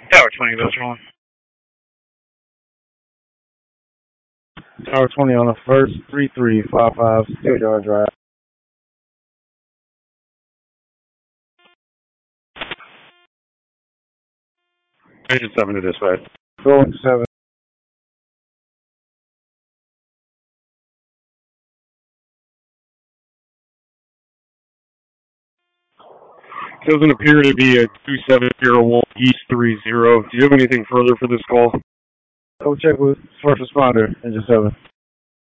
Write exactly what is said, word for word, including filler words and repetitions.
Tower twenty, that's wrong. Tower twenty on the first, three three five five, Steel Yard Drive. Engine seven to dispatch. Going seven. Doesn't appear to be a two seven zero one East three zero. Do you have anything further for this call? Go check with first responder, Engine seven.